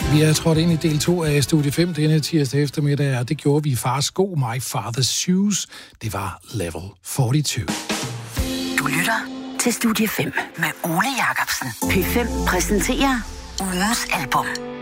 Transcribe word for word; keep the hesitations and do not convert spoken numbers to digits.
Vi er trådt ind i del to af Studie fem denne tirsdag eftermiddag, og det gjorde vi i Fars sko, My Father's Shoes. Det var Level fireogfyrre. Du lytter til Studie fem med Ole Jacobsen. P fem præsenterer ugens album.